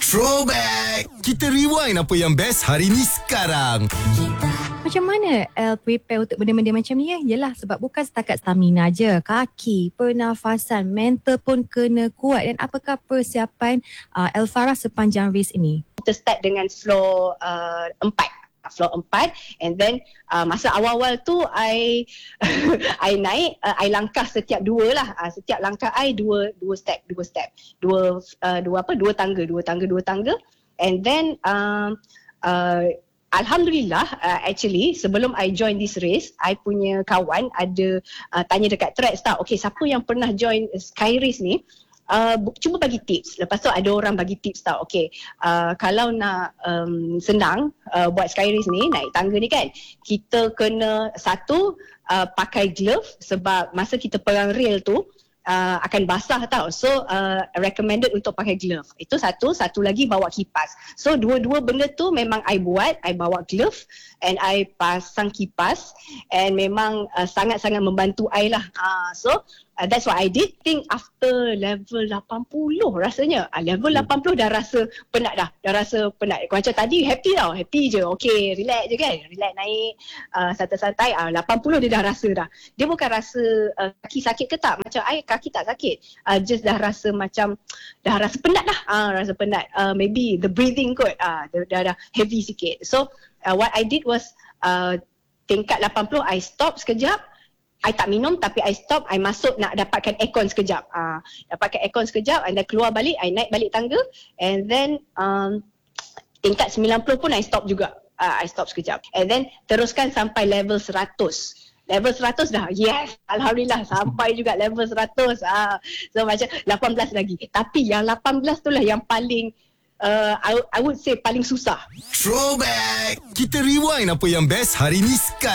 Throwback! Kita rewind apa yang best hari ni sekarang. Macam mana prepare untuk benda-benda macam ni? Yelah, sebab bukan setakat stamina je. Kaki, pernafasan, mental pun kena kuat. Dan apakah persiapan Elfarah sepanjang race ini? Kita start dengan floor 4. Floor 4 and then masa awal-awal tu I I naik, I langkah setiap dua lah. Setiap langkah I dua tangga. And then Alhamdulillah, actually sebelum I join this race, I punya kawan ada tanya dekat Threads tau, okay, siapa yang pernah join Sky Race ni, cuba bagi tips. Lepas tu ada orang bagi tips tau, okay, kalau nak senang buat Sky Race ni, naik tangga ni kan, kita kena pakai glove, sebab masa kita perang rail tu akan basah tau. So recommended untuk pakai glove. Itu satu lagi bawa kipas. So dua-dua benda tu memang I buat. I bawa glove and I pasang kipas, and memang sangat-sangat membantu I lah. So that's what I did. Think after level 80 rasanya. Level 80 dah rasa penat dah. Macam tadi happy je. Okay, relax je kan. Relax naik santai-santai. 80 dia dah rasa dah. Dia bukan rasa kaki sakit ke tak. Macam I kaki tak sakit. Just dah rasa macam dah rasa penat dah. Rasa penat. Maybe the breathing kot. Dah heavy sikit. So what I did was tingkat 80 I stop sekejap. I tak minum tapi I stop, I masuk nak dapatkan aircon sekejap. Dapatkan aircon sekejap and then keluar balik, I naik balik tangga, and then tingkat 90 pun I stop juga. I stop sekejap. And then teruskan sampai level 100. Level 100 dah. Yes, alhamdulillah sampai juga level 100. So macam 18 lagi. Tapi yang 18 tu lah yang paling I would say paling susah. Throwback! Kita rewind apa yang best hari ni sekarang.